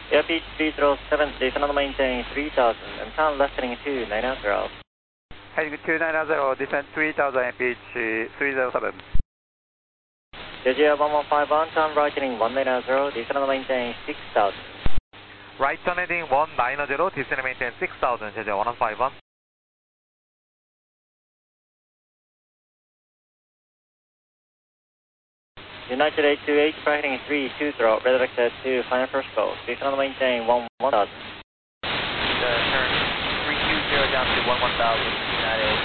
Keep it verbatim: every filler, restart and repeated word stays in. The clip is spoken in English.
Airbeach three zero seven, descend and maintain three thousand, and turn left heading two nine zero. Heading two nine zero, descend three thousand, Airbeach three zero seven. J J one one five one, turn right heading one nine zero, descend and maintain six thousand. Right turn heading one nine zero, descend and maintain six thousand, J J one one five one. United eight two eight, right heading three two zero, redirect to final first call, descend and maintain one one thousand. Uh, turn three two zero down to one one thousand, United